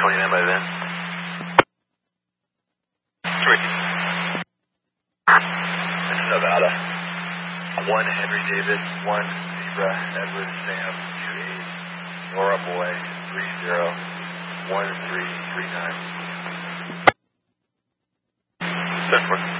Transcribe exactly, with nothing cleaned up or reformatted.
twenty-nine by then. Three. This is Nevada. One Henry David, one Zebra, Edward Sam, two eight, Nora Boy, three zero, one three three nine. Ten four.